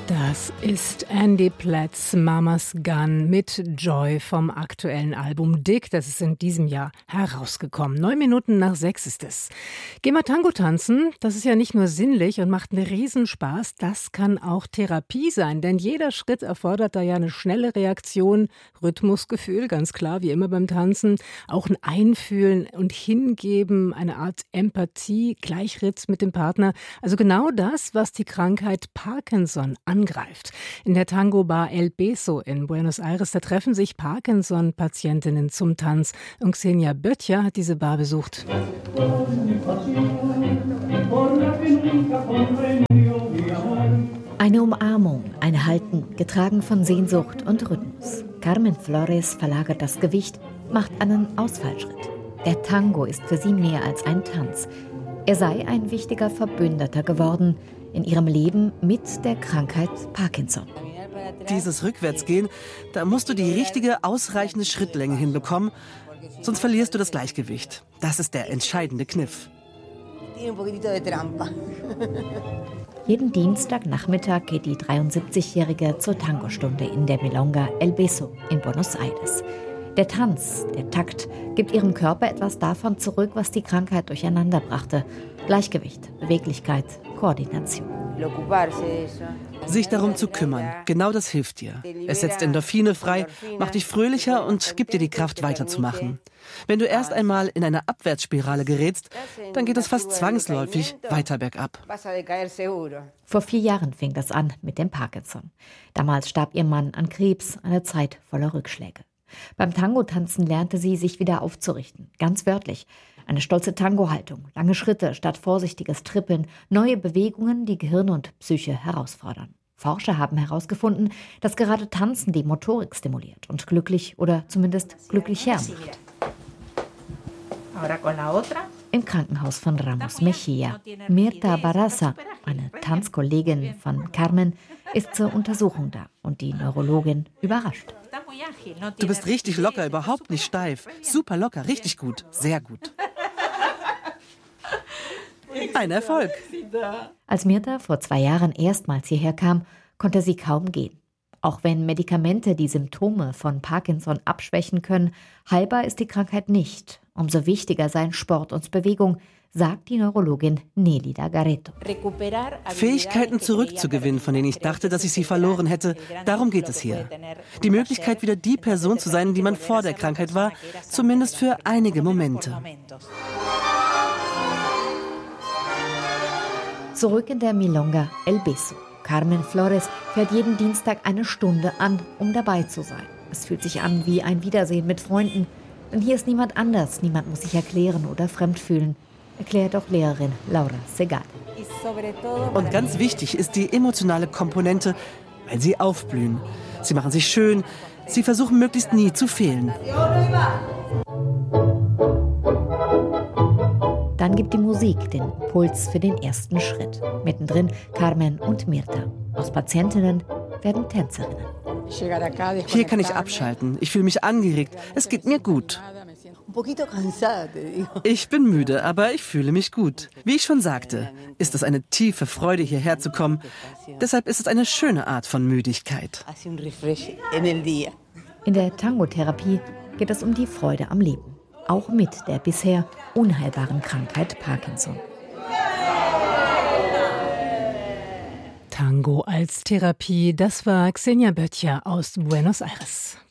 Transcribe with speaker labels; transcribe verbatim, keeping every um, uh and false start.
Speaker 1: Das ist Andy Platts Mama's Gun mit Joy vom aktuellen Album Dick. Das ist in diesem Jahr herausgekommen. Neun Minuten nach sechs ist es. Geh mal Tango tanzen. Das ist ja nicht nur sinnlich und macht einen Riesenspaß. Das kann auch Therapie sein. Denn jeder Schritt erfordert da ja eine schnelle Reaktion, Rhythmusgefühl, ganz klar, wie immer beim Tanzen. Auch ein Einfühlen und Hingeben, eine Art Empathie, Gleichritz mit dem Partner. Also genau das, was die Krankheit Parkinson angreift. In der Tango-Bar El Beso in Buenos Aires, da treffen sich Parkinson-Patientinnen zum Tanz. Und Xenia Böttcher hat diese Bar besucht.
Speaker 2: Eine Umarmung, ein Halten, getragen von Sehnsucht und Rhythmus. Carmen Flores verlagert das Gewicht, macht einen Ausfallschritt. Der Tango ist für sie mehr als ein Tanz. Er sei ein wichtiger Verbündeter geworden in ihrem Leben mit der Krankheit Parkinson.
Speaker 3: Dieses Rückwärtsgehen, da musst du die richtige, ausreichende Schrittlänge hinbekommen, sonst verlierst du das Gleichgewicht. Das ist der entscheidende Kniff.
Speaker 2: Jeden Dienstagnachmittag geht die dreiundsiebzigjährige zur Tangostunde in der Milonga El Beso in Buenos Aires. Der Tanz, der Takt, gibt ihrem Körper etwas davon zurück, was die Krankheit durcheinander brachte. Gleichgewicht, Beweglichkeit, Koordination.
Speaker 3: Sich darum zu kümmern, genau das hilft dir. Es setzt Endorphine frei, macht dich fröhlicher und gibt dir die Kraft, weiterzumachen. Wenn du erst einmal in eine Abwärtsspirale gerätst, dann geht es fast zwangsläufig weiter bergab.
Speaker 2: Vor vier Jahren fing das an mit dem Parkinson. Damals starb ihr Mann an Krebs, eine Zeit voller Rückschläge. Beim Tango-Tanzen lernte sie, sich wieder aufzurichten, ganz wörtlich. Eine stolze Tango-Haltung, lange Schritte statt vorsichtiges Trippeln, neue Bewegungen, die Gehirn und Psyche herausfordern. Forscher haben herausgefunden, dass gerade Tanzen die Motorik stimuliert und glücklich oder zumindest glücklicher macht. Im Krankenhaus von Ramos Mejia. Mirta Barraza, eine Tanzkollegin von Carmen, ist zur Untersuchung da und die Neurologin überrascht.
Speaker 3: Du bist richtig locker, überhaupt nicht steif. Super locker, richtig gut, sehr gut. Ein Erfolg.
Speaker 2: Als Mirta vor zwei Jahren erstmals hierher kam, konnte sie kaum gehen. Auch wenn Medikamente die Symptome von Parkinson abschwächen können, heilbar ist die Krankheit nicht. Umso wichtiger seien Sport und Bewegung, sagt die Neurologin Nélida Garretto.
Speaker 3: Fähigkeiten zurückzugewinnen, von denen ich dachte, dass ich sie verloren hätte, darum geht es hier. Die Möglichkeit, wieder die Person zu sein, die man vor der Krankheit war, zumindest für einige Momente.
Speaker 2: Zurück in der Milonga El Beso. Carmen Flores fährt jeden Dienstag eine Stunde an, um dabei zu sein. Es fühlt sich an wie ein Wiedersehen mit Freunden. Denn hier ist niemand anders, niemand muss sich erklären oder fremd fühlen, erklärt auch Lehrerin Laura Segade.
Speaker 3: Und ganz wichtig ist die emotionale Komponente, weil sie aufblühen. Sie machen sich schön, sie versuchen möglichst nie zu fehlen.
Speaker 2: Dann gibt die Musik den Impuls für den ersten Schritt. Mittendrin Carmen und Mirta. Aus Patientinnen werden Tänzerinnen.
Speaker 3: Hier kann ich abschalten. Ich fühle mich angeregt. Es geht mir gut. Ich bin müde, aber ich fühle mich gut. Wie ich schon sagte, ist es eine tiefe Freude, hierher zu kommen. Deshalb ist es eine schöne Art von Müdigkeit.
Speaker 2: In der Tango-Therapie geht es um die Freude am Leben. Auch mit der bisher unheilbaren Krankheit Parkinson.
Speaker 1: Tango als Therapie, das war Xenia Böttcher aus Buenos Aires.